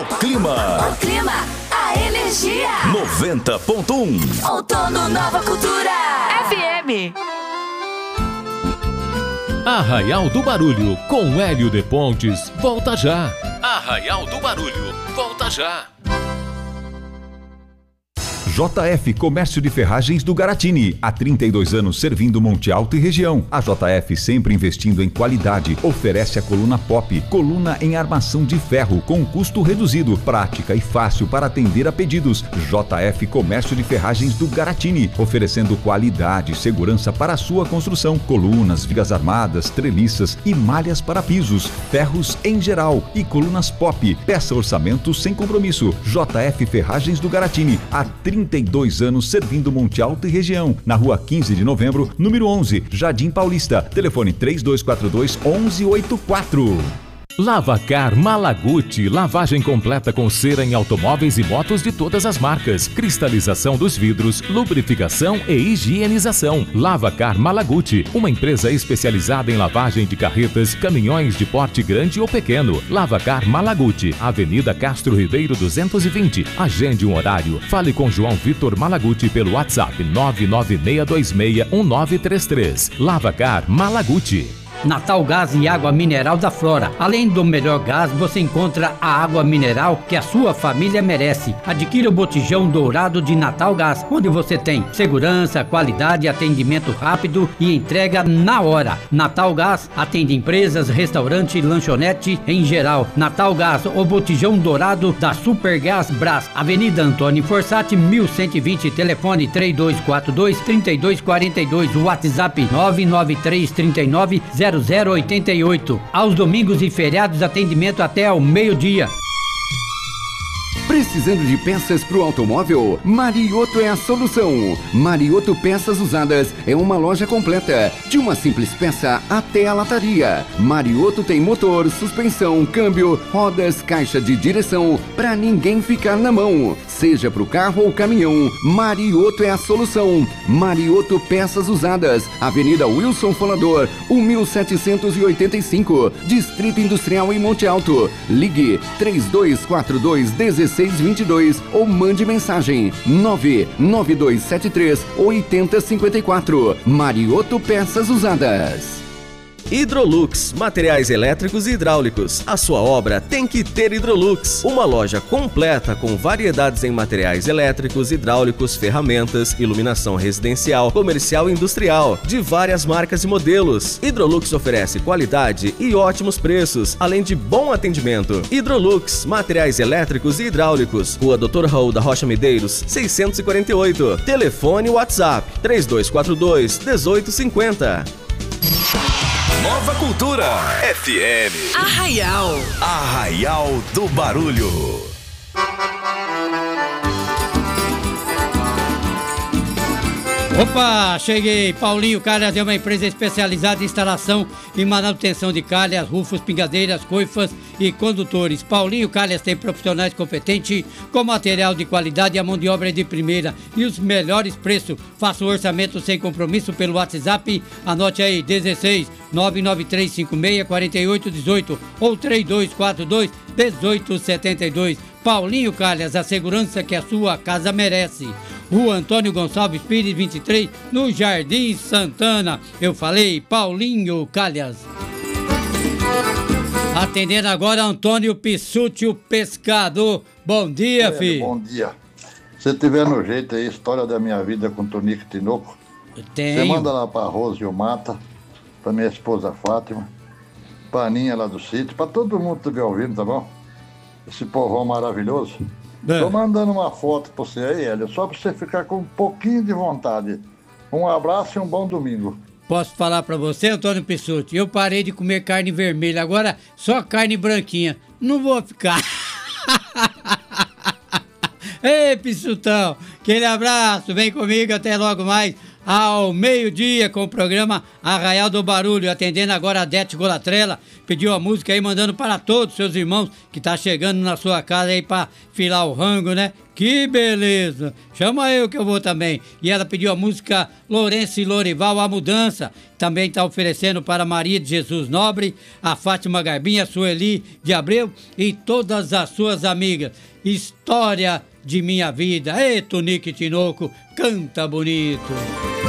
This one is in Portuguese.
O clima, a energia. 90.1. Outono Nova Cultura. FM. Arraial do Barulho, com Hélio de Pontes, volta já. Arraial do Barulho, volta já. JF Comércio de Ferragens do Garatini, há 32 anos servindo Monte Alto e região. A JF sempre investindo em qualidade, oferece a coluna Pop, coluna em armação de ferro com custo reduzido, prática e fácil para atender a pedidos. JF Comércio de Ferragens do Garatini, oferecendo qualidade e segurança para a sua construção, colunas, vigas armadas, treliças e malhas para pisos, ferros em geral e colunas Pop. Peça orçamento sem compromisso. JF Ferragens do Garatini, há 32 anos servindo Monte Alto e região. Na rua 15 de novembro, número 11, Jardim Paulista. Telefone 3242-1184. Lavacar Malaguti, lavagem completa com cera em automóveis e motos de todas as marcas, cristalização dos vidros, lubrificação e higienização. Lavacar Malaguti, uma empresa especializada em lavagem de carretas, caminhões de porte grande ou pequeno. Lavacar Malaguti, Avenida Castro Ribeiro 220. Agende um horário. Fale com João Vitor Malaguti pelo WhatsApp 996261933. Lavacar Malaguti. Natal Gás e Água Mineral da Flora. Além do melhor gás, você encontra a água mineral que a sua família merece. Adquira o botijão dourado de Natal Gás, onde você tem segurança, qualidade, atendimento rápido e entrega na hora. Natal Gás atende empresas, restaurante, lanchonete em geral. Natal Gás, o botijão dourado da Supergás Brás. Avenida Antônio Forsatti, 1120, telefone 3242-3242, WhatsApp 993390088. Aos domingos e feriados, atendimento até ao meio-dia. Precisando de peças para o automóvel? Marioto é a solução. Marioto Peças Usadas é uma loja completa, de uma simples peça até a lataria. Marioto tem motor, suspensão, câmbio, rodas, caixa de direção, para ninguém ficar na mão. Seja para o carro ou caminhão, Marioto é a solução. Marioto Peças Usadas, Avenida Wilson Folador, 1785, Distrito Industrial em Monte Alto. Ligue 3242-1622 ou mande mensagem 99273-8054. Marioto Peças Usadas. Hidrolux, materiais elétricos e hidráulicos. A sua obra tem que ter Hidrolux. Uma loja completa com variedades em materiais elétricos, hidráulicos, ferramentas, iluminação residencial, comercial e industrial, de várias marcas e modelos. Hidrolux oferece qualidade e ótimos preços, além de bom atendimento. Hidrolux, materiais elétricos e hidráulicos. Rua Dr. Raul da Rocha Medeiros, 648. Telefone WhatsApp 3242-1850. Nova Cultura FM. Arraial do Barulho. Opa, cheguei! Paulinho Calhas é uma empresa especializada em instalação e manutenção de calhas, rufos, pingadeiras, coifas e condutores. Paulinho Calhas tem profissionais competentes com material de qualidade e a mão de obra é de primeira e os melhores preços. Faça o orçamento sem compromisso pelo WhatsApp, anote aí, 16 993564818 ou 3242-1872. Paulinho Calhas, a segurança que a sua casa merece. Rua Antônio Gonçalves Pires, 23, no Jardim Santana. Eu falei, Paulinho Calhas. Atendendo agora Antônio Pissuti, o pescador. Bom dia, filho. Bom dia. Se tiver no jeito aí, história da minha vida com Tonico e Tinoco, você manda lá pra Rose e o Mata, pra minha esposa Fátima, pra Aninha lá do sítio, pra todo mundo que estiver ouvindo, tá bom? Esse povão maravilhoso. Tô mandando uma foto pra você aí, Hélio, só pra você ficar com um pouquinho de vontade. Um abraço e um bom domingo. Posso falar pra você, Antônio Pissuti? Eu parei de comer carne vermelha, agora só carne branquinha. Não vou ficar. Ei, Pissutão, aquele abraço, vem comigo, até logo mais. ao meio-dia com o programa Arraial do Barulho, atendendo agora a Dete Golatrella, pediu a música aí, mandando para todos os seus irmãos que tá chegando na sua casa aí para filar o rango, né? Que beleza! Chama eu que eu vou também. E ela pediu a música Lourenço e Lorival, A Mudança. Também está oferecendo para Maria de Jesus Nobre, a Fátima Garbinha, a Sueli de Abreu e todas as suas amigas. História de minha vida. Ei, Tonico e Tinoco, canta bonito.